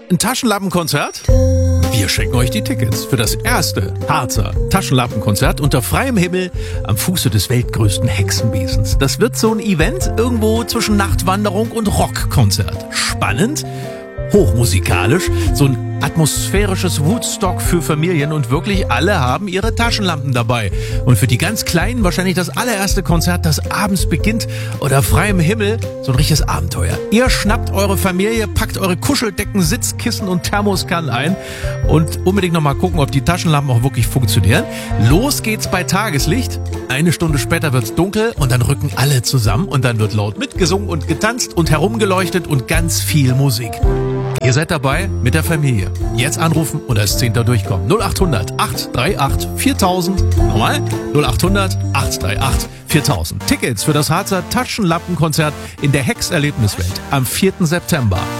Ein Taschenlampenkonzert? Wir schenken euch die Tickets für das erste Harzer Taschenlampenkonzert unter freiem Himmel am Fuße des weltgrößten Hexenbesens. Das wird so ein Event irgendwo zwischen Nachtwanderung und Rockkonzert. Spannend, hochmusikalisch, so ein atmosphärisches Woodstock für Familien und wirklich alle haben ihre Taschenlampen dabei. Und für die ganz Kleinen wahrscheinlich das allererste Konzert, das abends beginnt unter freiem Himmel, so ein richtiges Abenteuer. Ihr schnappt eure Familie, packt eure Kuscheldecken, Sitzkissen und Thermoskannen ein und unbedingt nochmal gucken, ob die Taschenlampen auch wirklich funktionieren. Los geht's bei Tageslicht. Eine Stunde später wird's dunkel und dann rücken alle zusammen und dann wird laut mitgesungen und getanzt und herumgeleuchtet und ganz viel Musik. Ihr seid dabei mit der Familie. Jetzt anrufen und als Zehnter durchkommen. 0800 838 4000. Nochmal 0800 838 4000. Tickets für das Harzer Taschenlampenkonzert in der Hex-Erlebniswelt am 4. September.